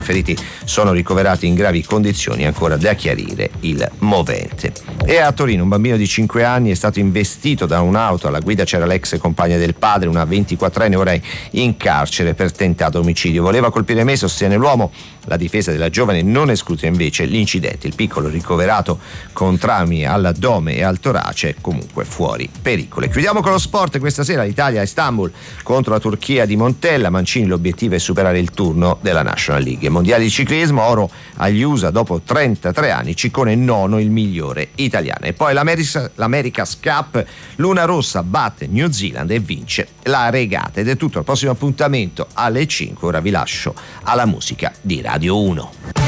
feriti sono ricoverati in gravi condizioni, ancora da chiarire il movente. E a Torino un bambino di 5 anni è stato investito da un'auto, alla guida c'era l'ex compagna del padre, una 24enne, ora in carcere per tentato omicidio. Voleva colpire me, sostiene l'uomo. La difesa della giovane non esclude invece l'incidente. Il piccolo ricoverato con traumi all'addome e al torace è comunque fuori pericolo. E chiudiamo con lo sport. Questa sera l'Italia a Istanbul contro la Turchia di Montella. Mancini, l'obiettivo è superare il turno della National League. Mondiali di ciclismo, oro agli USA dopo 33 anni, Ciccone nono, il migliore italiano. E poi l'America's Cup, Luna Rossa batte New Zealand e vince la regata. Ed è tutto, al prossimo appuntamento alle 5. Ora vi lascio alla musica di Radio 1.